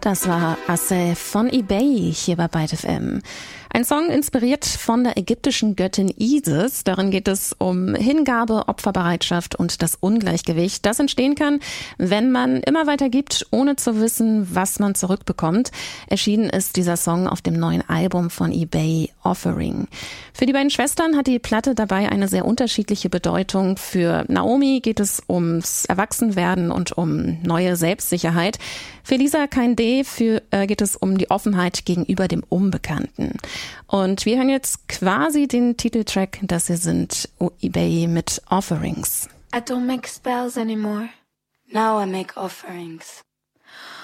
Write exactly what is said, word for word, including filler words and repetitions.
Das war Asse von eBay hier bei Byte F M. Ein Song inspiriert von der ägyptischen Göttin Isis. Darin geht es um Hingabe, Opferbereitschaft und das Ungleichgewicht, das entstehen kann, wenn man immer weiter gibt, ohne zu wissen, was man zurückbekommt. Erschienen ist dieser Song auf dem neuen Album von eBay, Offering. Für die beiden Schwestern hat die Platte dabei eine sehr unterschiedliche Bedeutung. Für Naomi geht es ums Erwachsenwerden und um neue Selbstsicherheit. Für Lisa Kainde für, äh, geht es um die Offenheit gegenüber dem Unbekannten. Und wir hören jetzt quasi den Titeltrack, das hier sind eBay mit Offerings. I don't make spells anymore. Now I make offerings.